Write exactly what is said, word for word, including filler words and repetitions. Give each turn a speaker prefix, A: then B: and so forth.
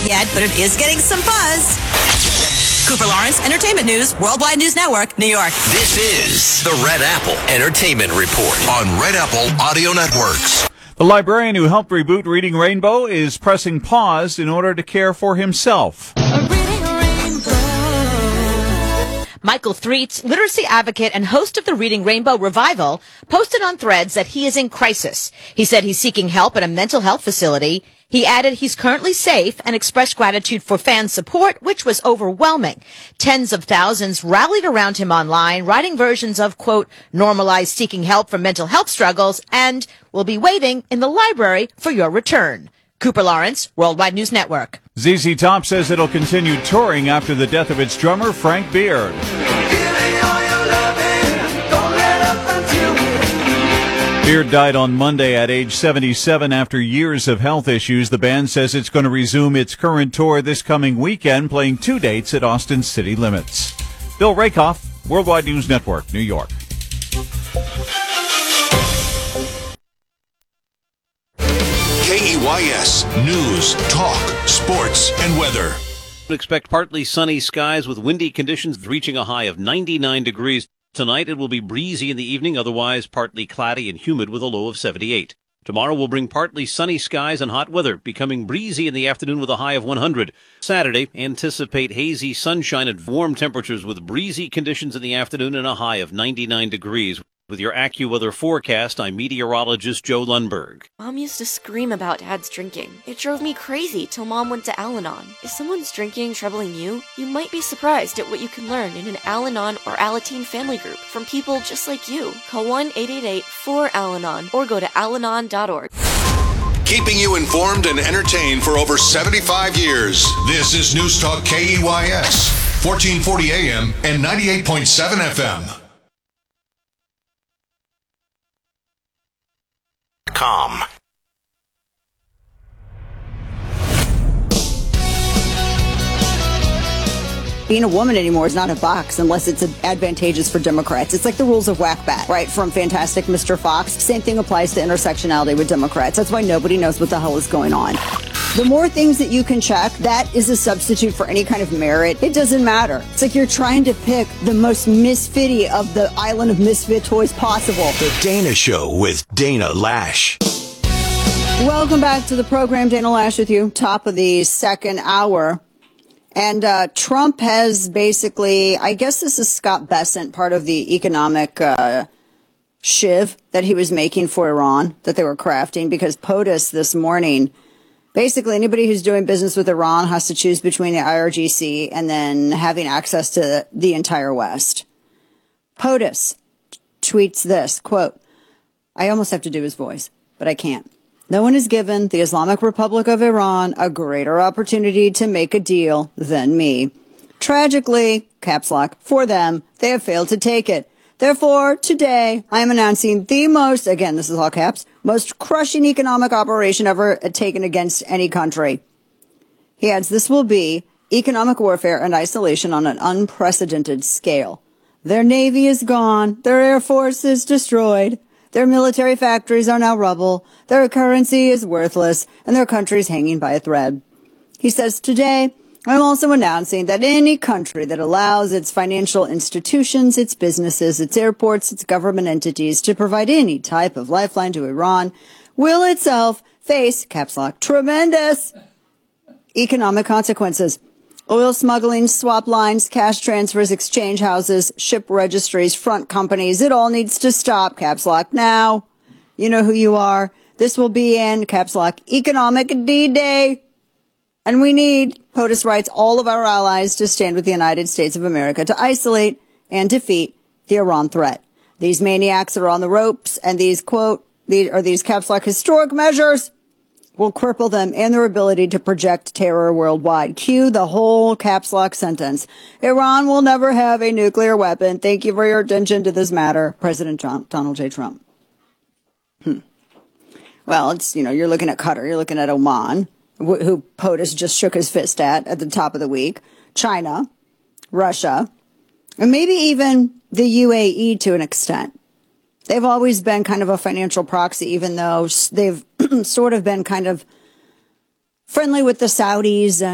A: yet, but it is getting some buzz. Cooper Lawrence, Entertainment News, Worldwide News Network, New York.
B: This is the Red Apple Entertainment Report on Red Apple Audio Networks.
C: The librarian who helped reboot Reading Rainbow is pressing pause in order to care for himself.
D: Michael Threets, literacy advocate and host of the Reading Rainbow Revival, posted on Threads that he is in crisis. He said he's seeking help at a mental health facility. He added he's currently safe and expressed gratitude for fan support, which was overwhelming. Tens of thousands rallied around him online, writing versions of, quote, normalize seeking help for mental health struggles, and will be waiting in the library for your return. Cooper Lawrence, Worldwide News Network.
C: Z Z Top says it'll continue touring after the death of its drummer, Frank Beard. Beard died on Monday at age seventy-seven after years of health issues. The band says it's going to resume its current tour this coming weekend, playing two dates at Austin City Limits. Bill Rakoff, Worldwide News Network, New York.
E: K E Y S News, Talk, Sports, and Weather.
F: Expect partly sunny skies with windy conditions reaching a high of ninety-nine degrees. Tonight it will be breezy in the evening, otherwise partly cloudy and humid with a low of seventy-eight. Tomorrow will bring partly sunny skies and hot weather, becoming breezy in the afternoon with a high of one hundred. Saturday, anticipate hazy sunshine and warm temperatures with breezy conditions in the afternoon and a high of ninety-nine degrees. With your AccuWeather forecast, I'm meteorologist Joe Lundberg.
G: Mom used to scream about Dad's drinking. It drove me crazy till Mom went to Al-Anon. If someone's drinking troubling you, you might be surprised at what you can learn in an Al-Anon or Alateen family group from people just like you. Call one eight eight eight four Al-Anon or go to al anon dot org.
E: Keeping you informed and entertained for over seventy-five years. This is News Talk K E Y S, fourteen forty A M and ninety-eight point seven F M.
B: Com.
H: Being a woman anymore is not a box unless it's advantageous for Democrats. It's like the rules of whack-bat, right? From Fantastic Mister Fox. Same thing applies to intersectionality with Democrats. That's why nobody knows what the hell is going on. The more things that you can check, that is a substitute for any kind of merit. It doesn't matter. It's like you're trying to pick the most misfitty of the island of misfit toys possible.
E: The Dana Show with Dana Lash.
H: Welcome back to the program. Dana Lash with you. Top of the second hour. And uh, Trump has basically, I guess this is Scott Bessent, part of the economic uh, shiv that he was making for Iran, that they were crafting, because POTUS this morning, basically anybody who's doing business with Iran has to choose between the I R G C and then having access to the entire West. POTUS tweets this, quote, I almost have to do his voice, but I can't. No one has given the Islamic Republic of Iran a greater opportunity to make a deal than me. Tragically, caps lock, for them, they have failed to take it. Therefore, today, I am announcing the most, again, this is all caps, most crushing economic operation ever taken against any country. He adds, this will be economic warfare and isolation on an unprecedented scale. Their navy is gone. Their air force is destroyed. Their military factories are now rubble, their currency is worthless, and their country is hanging by a thread. He says, today, I'm also announcing that any country that allows its financial institutions, its businesses, its airports, its government entities to provide any type of lifeline to Iran will itself face, caps lock, tremendous economic consequences. Oil smuggling, swap lines, cash transfers, exchange houses, ship registries, front companies. It all needs to stop. Caps lock now. You know who you are. This will be in, caps lock, economic D-Day. And we need, POTUS writes, all of our allies to stand with the United States of America to isolate and defeat the Iran threat. These maniacs are on the ropes, and these, quote, these are these caps lock historic measures will cripple them and their ability to project terror worldwide. Cue the whole caps lock sentence. Iran will never have a nuclear weapon. Thank you for your attention to this matter, President John, Donald J. Trump. Hmm. Well, it's, you know, you're looking at Qatar, you're looking at Oman, wh- who POTUS just shook his fist at at the top of the week, China, Russia, and maybe even the U A E to an extent. They've always been kind of a financial proxy, even though they've sort of been kind of friendly with the Saudis